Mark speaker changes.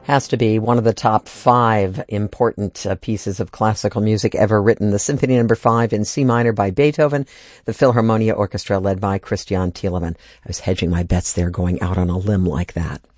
Speaker 1: Has to be one of the top 5 important pieces of classical music ever written. The Symphony No. 5 in C minor by Beethoven, the Philharmonia Orchestra led by Christian Thielemann. I was hedging my bets there, going out on a limb like that.